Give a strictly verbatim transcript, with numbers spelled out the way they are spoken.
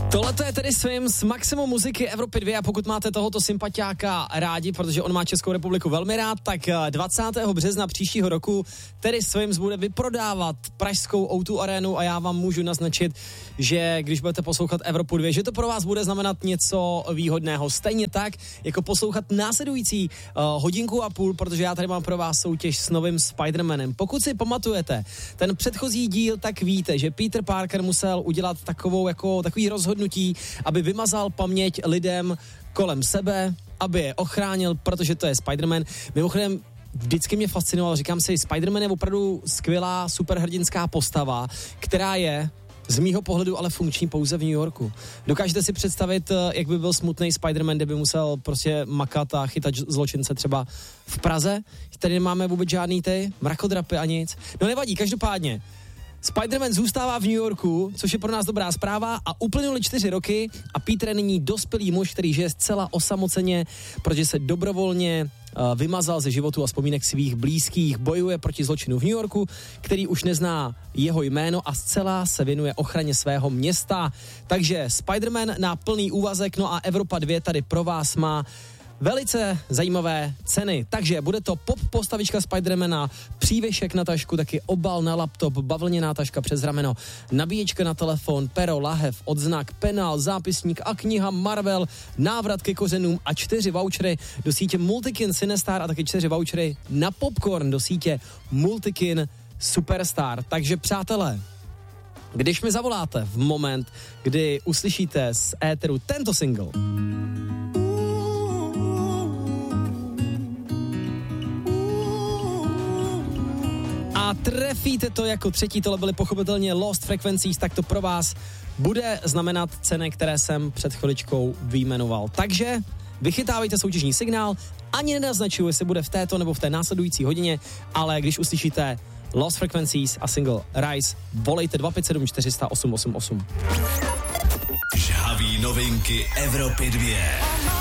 Tohle to je tedy Swims, maximum muziky Evropy dva a pokud máte tohoto sympatiáka rádi, protože on má Českou republiku velmi rád, tak dvacátého března příštího roku tedy Swims bude vyprodávat pražskou ó dva arénu a já vám můžu naznačit, že když budete poslouchat Evropu dva, že to pro vás bude znamenat něco výhodného. Stejně tak, jako poslouchat následující uh, hodinku a půl, protože já tady mám pro vás soutěž s novým Spider-Manem. Pokud si pamatujete ten předchozí díl, tak víte, že Peter Parker musel udělat takovou jako takový rozhodnutí, aby vymazal paměť lidem kolem sebe, aby je ochránil, protože to je Spider-Man. Mimochodem, vždycky mě fascinoval, říkám si, Spider-Man je opravdu skvělá superhrdinská postava, která je z mýho pohledu ale funkční pouze v New Yorku. Dokážete si představit, jak by byl smutný Spider-Man, kdyby musel prostě makat a chytat zločince třeba v Praze? Tady nemáme vůbec žádný ty mrakodrapy a nic. No nevadí, každopádně. Spider-Man zůstává v New Yorku, což je pro nás dobrá zpráva a uplynuly čtyři roky a Peter je nyní dospělý muž, který žije zcela osamoceně, protože se dobrovolně uh, vymazal ze životu a vzpomínek svých blízkých, bojuje proti zločinu v New Yorku, který už nezná jeho jméno a zcela se věnuje ochraně svého města. Takže Spider-Man na plný úvazek, no a Evropa dva tady pro vás má velice zajímavé ceny, takže bude to pop postavička Spidermana, přívěšek na tašku, taky obal na laptop, bavlněná taška přes rameno, nabíječka na telefon, pero, lahev, odznak, penál, zápisník a kniha Marvel, návrat ke kořenům a čtyři vouchery do sítě Multikin Cinestar a taky čtyři vouchery na popcorn do sítě Multikin Superstar. Takže přátelé, když mi zavoláte v moment, kdy uslyšíte z éteru tento single, a trefíte to jako třetí, tohle byly pochopitelně Lost Frequencies, tak to pro vás bude znamenat ceny, které jsem před chviličkou vyjmenoval. Takže vychytávejte soutěžní signál, ani nenaznačuji, jestli bude v této nebo v té následující hodině, ale když uslyšíte Lost Frequencies a single Rise, volejte dva pět sedm čtyři nula osm osm osm. Žhavý novinky Evropy dva.